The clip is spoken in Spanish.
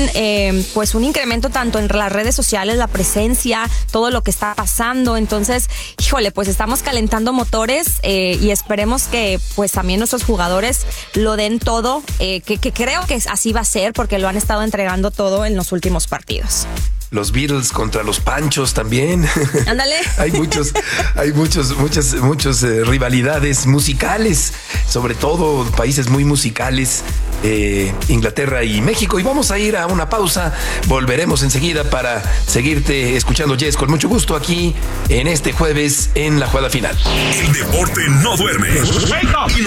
pues un incremento tanto en las redes sociales, la presencia, todo lo que está pasando. Entonces, híjole, pues estamos calentando motores y esperemos que pues también nuestros jugadores lo den todo, que creo que así va a ser porque lo han estado entregando todo en los últimos partidos. Los Beatles contra los Panchos también. Ándale. Hay muchas rivalidades musicales, sobre todo países muy musicales, Inglaterra y México. Y vamos a ir a una pausa. Volveremos enseguida para seguirte escuchando, Jess, con mucho gusto aquí en este jueves en La Jugada Final. El deporte no duerme.